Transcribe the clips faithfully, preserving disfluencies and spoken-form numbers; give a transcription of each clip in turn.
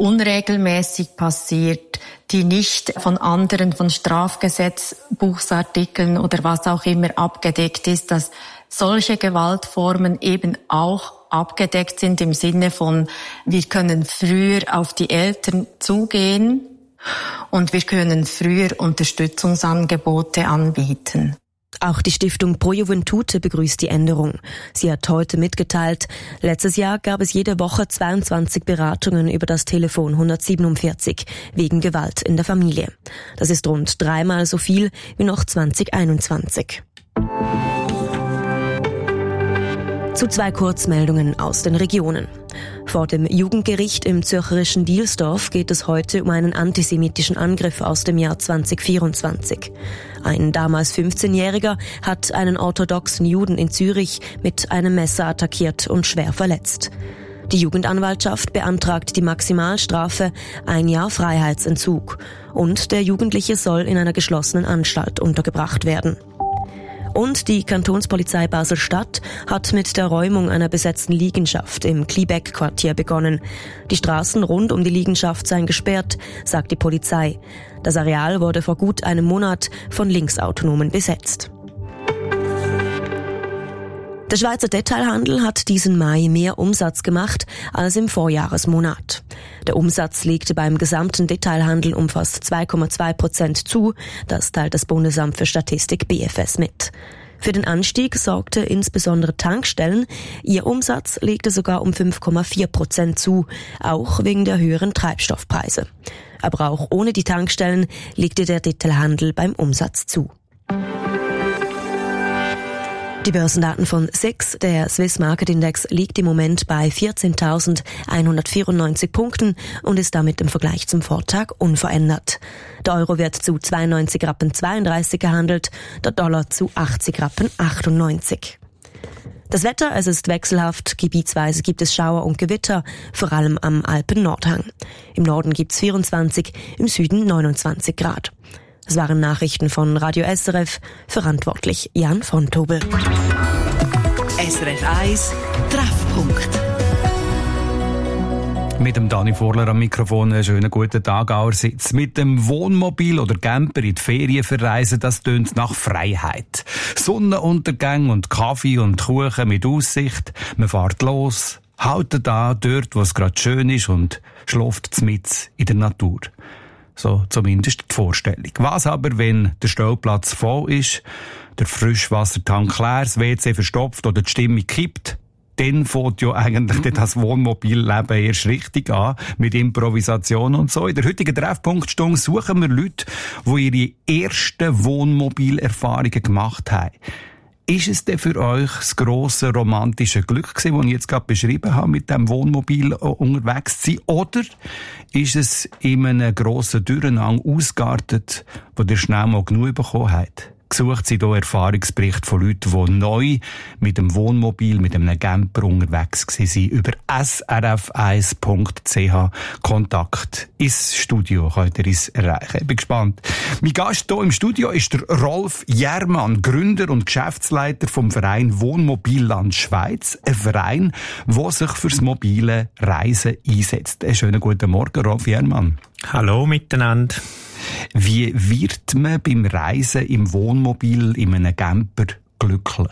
unregelmäßig passiert, die nicht von anderen, von Strafgesetzbuchsartikeln oder was auch immer abgedeckt ist, dass solche Gewaltformen eben auch abgedeckt sind im Sinne von, wir können früher auf die Eltern zugehen und wir können früher Unterstützungsangebote anbieten. Auch die Stiftung Pro Juventute begrüßt die Änderung. Sie hat heute mitgeteilt, letztes Jahr gab es jede Woche zweiundzwanzig Beratungen über das Telefon hundertsiebenundvierzig wegen Gewalt in der Familie. Das ist rund dreimal so viel wie noch zwanzig einundzwanzig. Zu zwei Kurzmeldungen aus den Regionen. Vor dem Jugendgericht im zürcherischen Dielsdorf geht es heute um einen antisemitischen Angriff aus dem Jahr zwanzig vierundzwanzig. Ein damals fünfzehnjähriger hat einen orthodoxen Juden in Zürich mit einem Messer attackiert und schwer verletzt. Die Jugendanwaltschaft beantragt die Maximalstrafe, ein Jahr Freiheitsentzug. Und der Jugendliche soll in einer geschlossenen Anstalt untergebracht werden. Und die Kantonspolizei Basel-Stadt hat mit der Räumung einer besetzten Liegenschaft im Kliebeck-Quartier begonnen. Die Straßen rund um die Liegenschaft seien gesperrt, sagt die Polizei. Das Areal wurde vor gut einem Monat von Linksautonomen besetzt. Der Schweizer Detailhandel hat diesen Mai mehr Umsatz gemacht als im Vorjahresmonat. Der Umsatz legte beim gesamten Detailhandel um fast zwei Komma zwei Prozent zu, das teilt das Bundesamt für Statistik B F S mit. Für den Anstieg sorgte insbesondere Tankstellen, ihr Umsatz legte sogar um fünf Komma vier Prozent zu, auch wegen der höheren Treibstoffpreise. Aber auch ohne die Tankstellen legte der Detailhandel beim Umsatz zu. Die Börsendaten von S I X, der Swiss Market Index, liegt im Moment bei vierzehntausendeinhundertvierundneunzig Punkten und ist damit im Vergleich zum Vortag unverändert. Der Euro wird zu zweiundneunzig Rappen zweiunddreißig gehandelt, der Dollar zu achtzig Rappen achtundneunzig. Das Wetter, es ist wechselhaft, gebietsweise gibt es Schauer und Gewitter, vor allem am Alpen-Nordhang. Im Norden gibt's vierundzwanzig, im Süden neunundzwanzig Grad. Das waren Nachrichten von Radio S R F, verantwortlich Jan von Tobel. S R F eins Treffpunkt. Mit dem Dani Vorler am Mikrofon, einen schönen guten Tag allerseits. Mit dem Wohnmobil oder Camper in die Ferien verreisen, das tönt nach Freiheit. Sonnenuntergang und Kaffee und Kuchen mit Aussicht. Man fährt los, haltet an, dort, wo es gerade schön ist und schläft mitten in der Natur. So zumindest die Vorstellung. Was aber, wenn der Stellplatz voll ist, der Frischwassertank leer, das W C verstopft oder die Stimmung kippt? Dann fängt ja eigentlich das Wohnmobilleben erst richtig an, mit Improvisation und so. In der heutigen Treffpunktstunde suchen wir Leute, die ihre ersten Wohnmobilerfahrungen gemacht haben. Ist es denn für euch das grosse romantische Glück gewesen, das ich jetzt gerade beschrieben habe, mit dem Wohnmobil unterwegs zu sein? Oder ist es in einem grossen Durcheinander ausgeartet, wo ihr schnell mal genug bekommen habt? Gesucht sind hier Erfahrungsberichte von Leuten, die neu mit dem Wohnmobil, mit einem Camper unterwegs waren. Über s r f eins punkt c h Kontakt ins Studio könnt ihr uns erreichen. Ich bin gespannt. Mein Gast hier im Studio ist der Rolf Jermann, Gründer und Geschäftsleiter vom Verein Wohnmobilland Schweiz. Ein Verein, der sich fürs mobile Reisen einsetzt. Einen schönen guten Morgen, Rolf Jermann. Hallo miteinander. Wie wird man beim Reisen im Wohnmobil, in einem Camper, glücklich?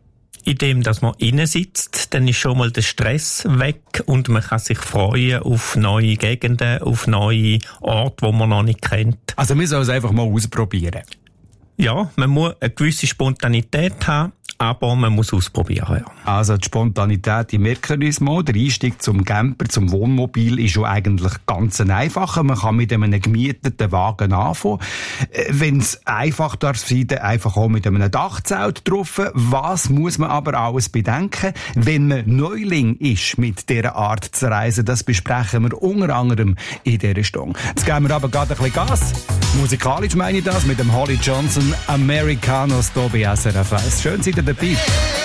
Indem, dass man innen sitzt, dann ist schon mal der Stress weg und man kann sich freuen auf neue Gegenden, auf neue Orte, die man noch nicht kennt. Also wir sollen es einfach mal ausprobieren. Ja, man muss eine gewisse Spontanität haben, aber man muss ausprobieren. Ja. Also die Spontanität, die merken wir uns mal. Der Einstieg zum Camper, zum Wohnmobil ist schon eigentlich ganz einfach. Man kann mit einem gemieteten Wagen anfangen. Wenn es einfach darf sein, dann einfach auch mit einem Dachzelt drauf. Was muss man aber alles bedenken, wenn man Neuling ist mit dieser Art zu reisen? Das besprechen wir unter anderem in dieser Stunde. Jetzt geben wir aber gerade ein bisschen Gas. Musikalisch meine ich das mit dem Holly Johnson Americanos hier bei S R F eins. Schön seid ihr dabei.